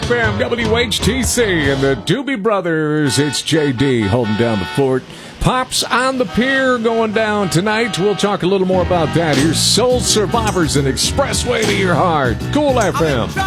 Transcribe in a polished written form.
FM, WHTC, and the Doobie Brothers. It's JD holding down the fort. Pops on the Pier going down tonight. We'll talk a little more about that. Here's Soul Survivors and Expressway to Your Heart. Cool FM.